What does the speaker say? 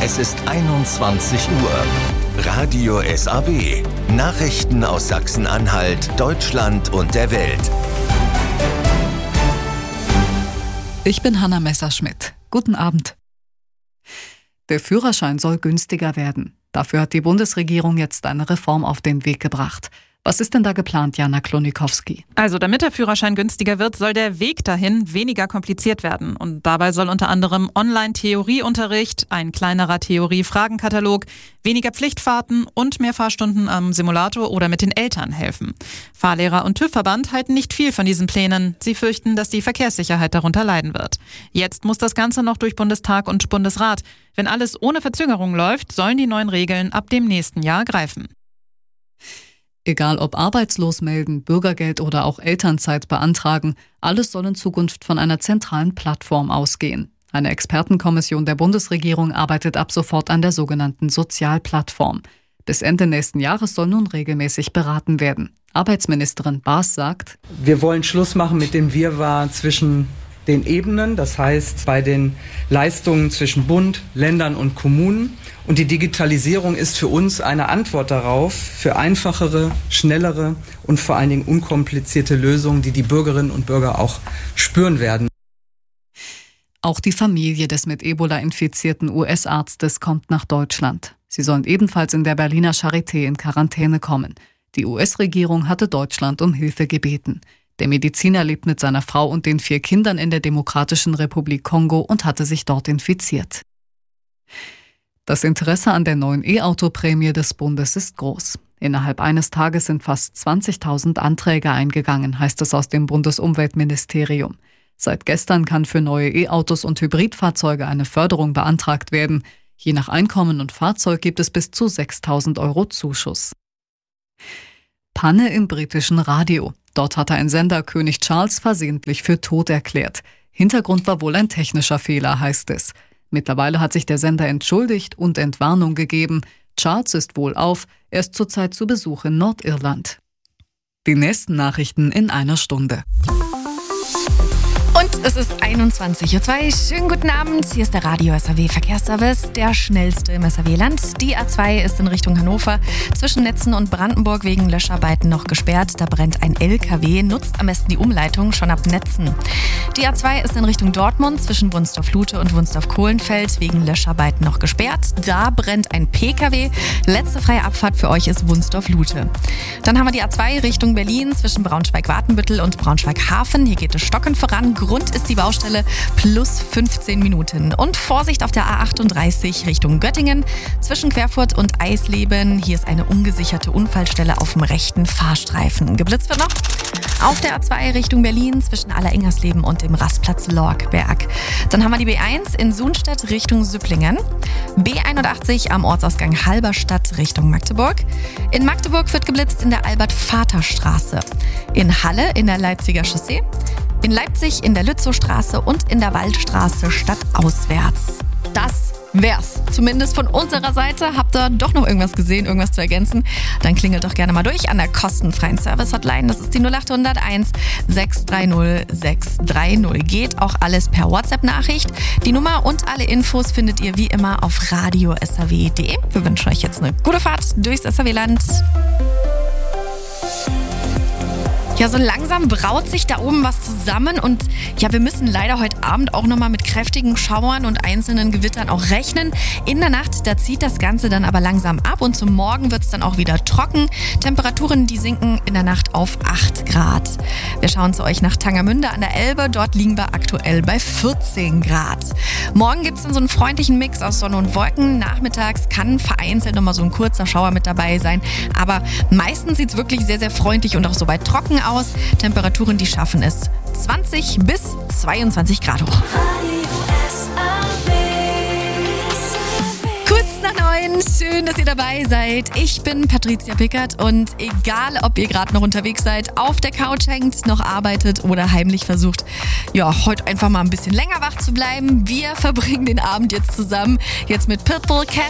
Es ist 21 Uhr. Radio SAW. Nachrichten aus Sachsen-Anhalt, Deutschland und der Welt. Ich bin Hanna Messerschmidt. Guten Abend. Der Führerschein soll günstiger werden. Dafür hat die Bundesregierung jetzt eine Reform auf den Weg gebracht. Was ist denn da geplant, Jana Klonikowski? Also, damit der Führerschein günstiger wird, soll der Weg dahin weniger kompliziert werden. Und dabei soll unter anderem Online-Theorieunterricht, ein kleinerer Theorie-Fragenkatalog, weniger Pflichtfahrten und mehr Fahrstunden am Simulator oder mit den Eltern helfen. Fahrlehrer und TÜV-Verband halten nicht viel von diesen Plänen. Sie fürchten, dass die Verkehrssicherheit darunter leiden wird. Jetzt muss das Ganze noch durch Bundestag und Bundesrat. Wenn alles ohne Verzögerung läuft, sollen die neuen Regeln ab dem nächsten Jahr greifen. Egal ob arbeitslos melden, Bürgergeld oder auch Elternzeit beantragen, alles soll in Zukunft von einer zentralen Plattform ausgehen. Eine Expertenkommission der Bundesregierung arbeitet ab sofort an der sogenannten Sozialplattform. Bis Ende nächsten Jahres soll nun regelmäßig beraten werden. Arbeitsministerin Baas sagt: Wir wollen Schluss machen mit dem Wirrwarr zwischen den Ebenen, das heißt bei den Leistungen zwischen Bund, Ländern und Kommunen. Und die Digitalisierung ist für uns eine Antwort darauf, für einfachere, schnellere und vor allen Dingen unkomplizierte Lösungen, die die Bürgerinnen und Bürger auch spüren werden. Auch die Familie des mit Ebola infizierten US-Arztes kommt nach Deutschland. Sie sollen ebenfalls in der Berliner Charité in Quarantäne kommen. Die US-Regierung hatte Deutschland um Hilfe gebeten. Der Mediziner lebt mit seiner Frau und den 4 Kindern in der Demokratischen Republik Kongo und hatte sich dort infiziert. Das Interesse an der neuen E-Auto-Prämie des Bundes ist groß. Innerhalb eines Tages sind fast 20.000 Anträge eingegangen, heißt es aus dem Bundesumweltministerium. Seit gestern kann für neue E-Autos und Hybridfahrzeuge eine Förderung beantragt werden. Je nach Einkommen und Fahrzeug gibt es bis zu 6.000 € Zuschuss. Panne im britischen Radio. Dort hatte ein Sender König Charles versehentlich für tot erklärt. Hintergrund war wohl ein technischer Fehler, heißt es. Mittlerweile hat sich der Sender entschuldigt und Entwarnung gegeben. Charles ist wohlauf, er ist zurzeit zu Besuch in Nordirland. Die nächsten Nachrichten in einer Stunde. Und es ist 21:02 Uhr. Schönen guten Abend. Hier ist der Radio SAW Verkehrsservice, der schnellste im SAW-Land. Die A2 ist in Richtung Hannover zwischen Netzen und Brandenburg wegen Löscharbeiten noch gesperrt. Da brennt ein LKW. Nutzt am besten die Umleitung schon ab Netzen. Die A2 ist in Richtung Dortmund zwischen Wunstorf-Lute und Wunstorf-Kohlenfeld wegen Löscharbeiten noch gesperrt. Da brennt ein PKW. Letzte freie Abfahrt für euch ist Wunstorf-Lute. Dann haben wir die A2 Richtung Berlin zwischen Braunschweig-Watenbüttel und Braunschweig-Hafen. Hier geht es stockend voran. Grund ist die Baustelle plus 15 Minuten. Und Vorsicht auf der A38 Richtung Göttingen zwischen Querfurt und Eisleben. Hier ist eine ungesicherte Unfallstelle auf dem rechten Fahrstreifen. Geblitzt wird noch auf der A2 Richtung Berlin zwischen Allerengersleben und dem Rastplatz Lorkberg. Dann haben wir die B1 in Sunstedt Richtung Süpplingen. B81 am Ortsausgang Halberstadt Richtung Magdeburg. In Magdeburg wird geblitzt in der Albert-Vater-Straße. In Halle in der Leipziger Chaussee. In Leipzig in der Lützowstraße und in der Waldstraße stadtauswärts. Das wär's. Zumindest von unserer Seite. Habt ihr doch noch irgendwas gesehen, irgendwas zu ergänzen? Dann klingelt doch gerne mal durch an der kostenfreien Service-Hotline. Das ist die 0801 630 630. Geht auch alles per WhatsApp-Nachricht. Die Nummer und alle Infos findet ihr wie immer auf radiosaw.de. Wir wünschen euch jetzt eine gute Fahrt durchs SAW-Land. Ja, so langsam braut sich da oben was zusammen und ja, wir müssen leider heute Abend auch nochmal mit kräftigen Schauern und einzelnen Gewittern auch rechnen. In der Nacht, da zieht das Ganze dann aber langsam ab und zum Morgen wird es dann auch wieder trocken. Temperaturen, die sinken in der Nacht auf 8 Grad. Wir schauen zu euch nach Tangermünde an der Elbe. Dort liegen wir aktuell bei 14 Grad. Morgen gibt es dann so einen freundlichen Mix aus Sonne und Wolken. Nachmittags kann vereinzelt nochmal so ein kurzer Schauer mit dabei sein. Aber meistens sieht es wirklich sehr, sehr freundlich und auch so weit trocken aus. Temperaturen, die schaffen es 20 bis 22 Grad hoch. Kurz nach 9, schön, dass ihr dabei seid. Ich bin Patricia Pickert und egal, ob ihr gerade noch unterwegs seid, auf der Couch hängt, noch arbeitet oder heimlich versucht, ja, heute einfach mal ein bisschen länger wach zu bleiben. Wir verbringen den Abend jetzt zusammen, jetzt mit Pitbull, Cash